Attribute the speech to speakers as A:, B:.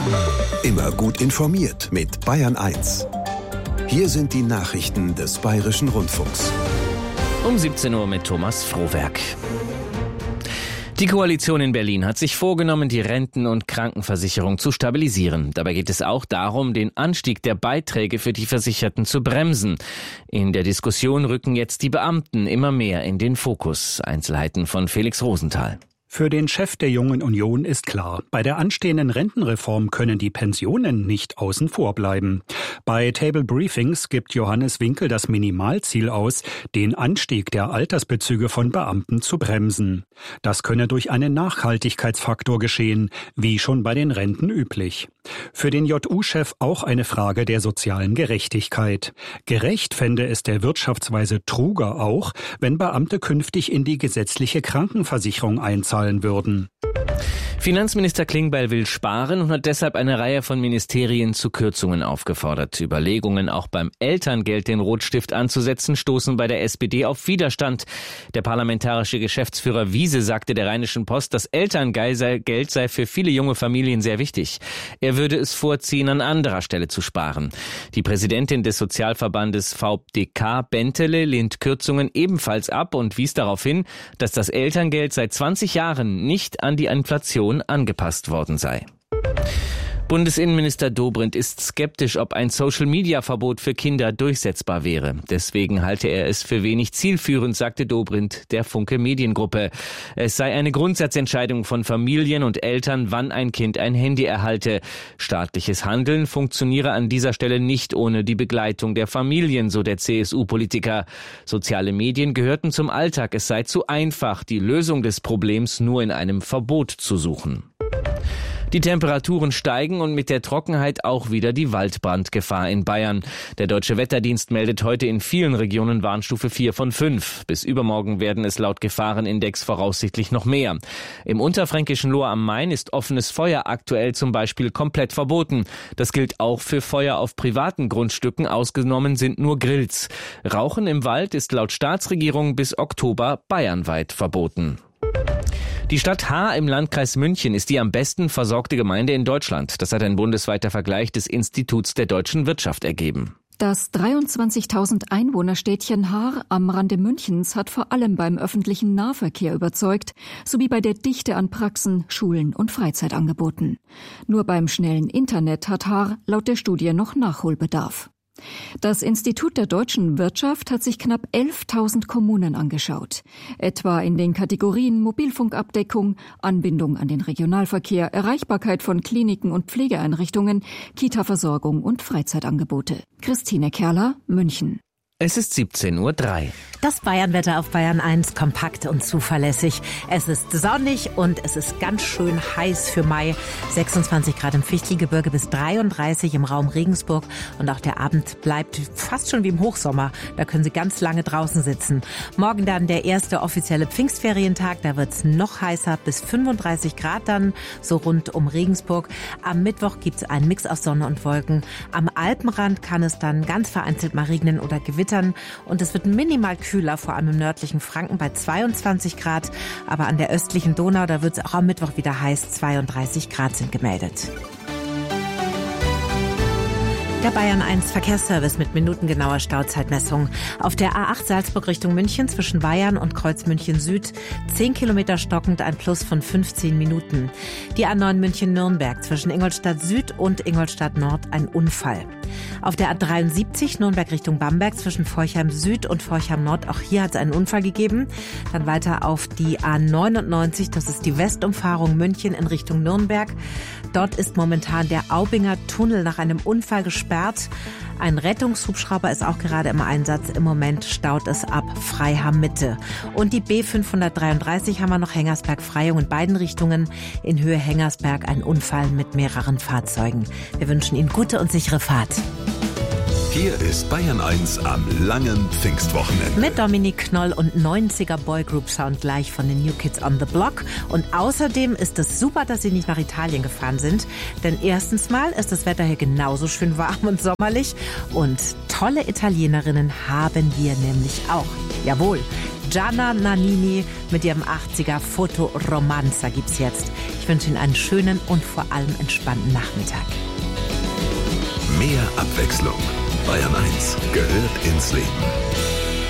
A: Immer gut informiert mit Bayern 1. Hier sind die Nachrichten des Bayerischen Rundfunks.
B: Um 17 Uhr mit Thomas Frohwerk. Die Koalition in Berlin hat sich vorgenommen, die Renten- und Krankenversicherung zu stabilisieren. Dabei geht es auch darum, den Anstieg der Beiträge für die Versicherten zu bremsen. In der Diskussion rücken jetzt die Beamten immer mehr in den Fokus. Einzelheiten von Felix Rosenthal.
C: Für den Chef der Jungen Union ist klar, bei der anstehenden Rentenreform können die Pensionen nicht außen vor bleiben. Bei Table Briefings gibt Johannes Winkel das Minimalziel aus, den Anstieg der Altersbezüge von Beamten zu bremsen. Das könne durch einen Nachhaltigkeitsfaktor geschehen, wie schon bei den Renten üblich. Für den JU-Chef auch eine Frage der sozialen Gerechtigkeit. Gerecht fände es der Wirtschaftsweise Truger auch, wenn Beamte künftig in die gesetzliche Krankenversicherung einzahlen würden.
B: Finanzminister Klingbeil will sparen und hat deshalb eine Reihe von Ministerien zu Kürzungen aufgefordert. Überlegungen, auch beim Elterngeld den Rotstift anzusetzen, stoßen bei der SPD auf Widerstand. Der parlamentarische Geschäftsführer Wiese sagte der Rheinischen Post, das Elterngeld sei für viele junge Familien sehr wichtig. Er würde es vorziehen, an anderer Stelle zu sparen. Die Präsidentin des Sozialverbandes VDK, Bentele, lehnt Kürzungen ebenfalls ab und wies darauf hin, dass das Elterngeld seit 20 Jahren nicht an die Inflation angepasst worden sei. Bundesinnenminister Dobrindt ist skeptisch, ob ein Social-Media-Verbot für Kinder durchsetzbar wäre. Deswegen halte er es für wenig zielführend, sagte Dobrindt der Funke Mediengruppe. Es sei eine Grundsatzentscheidung von Familien und Eltern, wann ein Kind ein Handy erhalte. Staatliches Handeln funktioniere an dieser Stelle nicht ohne die Begleitung der Familien, so der CSU-Politiker. Soziale Medien gehörten zum Alltag. Es sei zu einfach, die Lösung des Problems nur in einem Verbot zu suchen. Die Temperaturen steigen und mit der Trockenheit auch wieder die Waldbrandgefahr in Bayern. Der Deutsche Wetterdienst meldet heute in vielen Regionen Warnstufe 4 von 5. Bis übermorgen werden es laut Gefahrenindex voraussichtlich noch mehr. Im unterfränkischen Lohr am Main ist offenes Feuer aktuell zum Beispiel komplett verboten. Das gilt auch für Feuer auf privaten Grundstücken, ausgenommen sind nur Grills. Rauchen im Wald ist laut Staatsregierung bis Oktober bayernweit verboten. Die Stadt Haar im Landkreis München ist die am besten versorgte Gemeinde in Deutschland. Das hat ein bundesweiter Vergleich des Instituts der deutschen Wirtschaft ergeben.
D: Das 23.000 Einwohnerstädtchen Haar am Rande Münchens hat vor allem beim öffentlichen Nahverkehr überzeugt, sowie bei der Dichte an Praxen, Schulen und Freizeitangeboten. Nur beim schnellen Internet hat Haar laut der Studie noch Nachholbedarf. Das Institut der deutschen Wirtschaft hat sich knapp 11.000 Kommunen angeschaut, etwa in den Kategorien Mobilfunkabdeckung, Anbindung an den Regionalverkehr, Erreichbarkeit von Kliniken und Pflegeeinrichtungen, Kita-Versorgung und Freizeitangebote. Christine Kerler, München.
B: Es ist 17:03 Uhr.
E: Das Bayernwetter auf Bayern 1, kompakt und zuverlässig. Es ist sonnig und es ist ganz schön heiß für Mai. 26 Grad im Fichtelgebirge bis 33 im Raum Regensburg. Und auch der Abend bleibt fast schon wie im Hochsommer. Da können Sie ganz lange draußen sitzen. Morgen dann der erste offizielle Pfingstferientag. Da wird's noch heißer, bis 35 Grad dann, so rund um Regensburg. Am Mittwoch gibt's einen Mix aus Sonne und Wolken. Am Alpenrand kann es dann ganz vereinzelt mal regnen oder gewittern. Und es wird minimal kühler, vor allem im nördlichen Franken bei 22 Grad. Aber an der östlichen Donau, da wird es auch am Mittwoch wieder heiß. 32 Grad sind gemeldet. Der Bayern 1 Verkehrsservice mit minutengenauer Stauzeitmessung. Auf der A8 Salzburg Richtung München zwischen Bayern und Kreuz München Süd 10 Kilometer stockend, ein Plus von 15 Minuten. Die A9 München-Nürnberg zwischen Ingolstadt Süd und Ingolstadt Nord ein Unfall. Auf der A73 Nürnberg Richtung Bamberg zwischen Forchheim Süd und Forchheim Nord, auch hier hat es einen Unfall gegeben. Dann weiter auf die A99, das ist die Westumfahrung München in Richtung Nürnberg. Dort ist momentan der Aubinger Tunnel nach einem Unfall gesperrt. Ein Rettungshubschrauber ist auch gerade im Einsatz. Im Moment staut es ab Freiham Mitte. Und die B533 haben wir noch Hengersberg-Freyung in beiden Richtungen. In Höhe Hengersberg ein Unfall mit mehreren Fahrzeugen. Wir wünschen Ihnen gute und sichere Fahrt.
A: Hier ist Bayern 1 am langen Pfingstwochenende.
E: Mit Dominik Knoll und 90er Boygroup Sound gleich von den New Kids on the Block. Und außerdem ist es super, dass Sie nicht nach Italien gefahren sind. Denn erstens mal ist das Wetter hier genauso schön warm und sommerlich. Und tolle Italienerinnen haben wir nämlich auch. Jawohl. Gianna Nannini mit ihrem 80er Fotoromanza gibt's jetzt. Ich wünsche Ihnen einen schönen und vor allem entspannten Nachmittag.
A: Mehr Abwechslung. Bayern 1 gehört ins Leben.